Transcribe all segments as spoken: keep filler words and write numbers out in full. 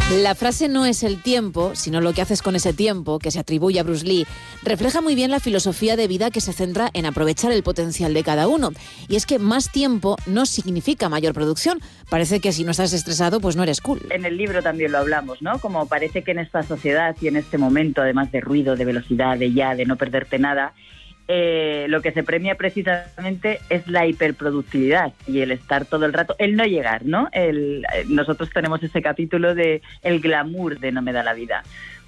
La frase "no es el tiempo, sino lo que haces con ese tiempo", que se atribuye a Bruce Lee, refleja muy bien la filosofía de vida que se centra en aprovechar el potencial de cada uno. Y es que más tiempo no significa mayor producción. Parece que si no estás estresado, pues no eres cool. En el libro también lo hablamos, ¿no? Como parece que en esta sociedad y en este momento, además de ruido, de velocidad, de ya, de no perderte nada, Eh, lo que se premia precisamente es la hiperproductividad y el estar todo el rato, el no llegar, ¿no? El, nosotros tenemos ese capítulo de el glamour de "No me da la vida",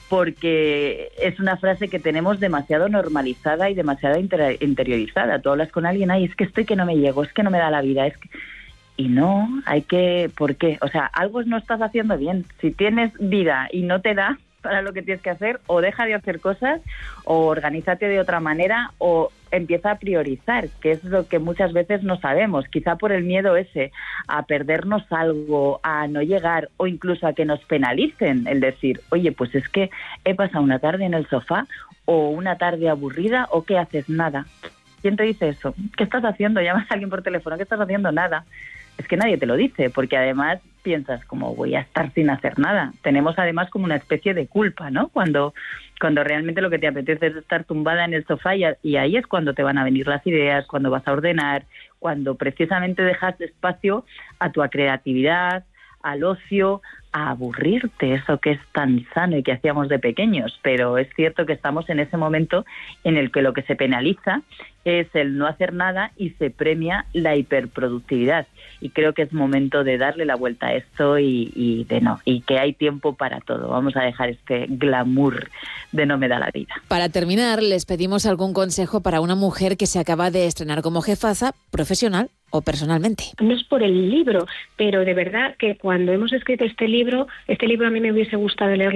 porque es una frase que tenemos demasiado normalizada y demasiado inter- interiorizada. Tú hablas con alguien, ay, es que estoy que no me llego, es que no me da la vida, es que... Y no, hay que... ¿Por qué? O sea, algo no estás haciendo bien. Si tienes vida y no te da para lo que tienes que hacer, o deja de hacer cosas, o organízate de otra manera, o empieza a priorizar, que es lo que muchas veces no sabemos, quizá por el miedo ese a perdernos algo, a no llegar, o incluso a que nos penalicen, el decir, oye, pues es que he pasado una tarde en el sofá, o una tarde aburrida, o ¿qué haces? Nada. ¿Quién te dice eso? ¿Qué estás haciendo? Llamas a alguien por teléfono, ¿qué estás haciendo? Nada. Es que nadie te lo dice, porque además piensas, como voy a estar sin hacer nada. Tenemos además como una especie de culpa, ¿no? Cuando, cuando realmente lo que te apetece es estar tumbada en el sofá y, y ahí es cuando te van a venir las ideas, cuando vas a ordenar, cuando precisamente dejas espacio a tu creatividad, al ocio, a aburrirte, eso que es tan sano y que hacíamos de pequeños. Pero es cierto que estamos en ese momento en el que lo que se penaliza es el no hacer nada y se premia la hiperproductividad. Y creo que es momento de darle la vuelta a esto y, y de no, y que hay tiempo para todo. Vamos a dejar este glamour de "no me da la vida". Para terminar, les pedimos algún consejo para una mujer que se acaba de estrenar como jefaza, profesional o personalmente. No es por el libro, pero de verdad que cuando hemos escrito este libro, este libro a mí me hubiese gustado leerlo